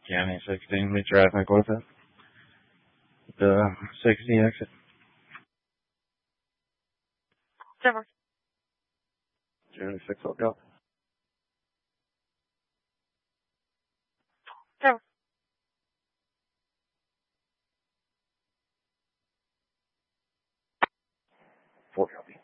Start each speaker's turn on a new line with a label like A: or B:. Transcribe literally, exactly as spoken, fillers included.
A: County sixteen, meet traffic with it. The sixty exit.
B: Trevor.
A: County six, I'll go.
B: Trevor.
A: Four copy.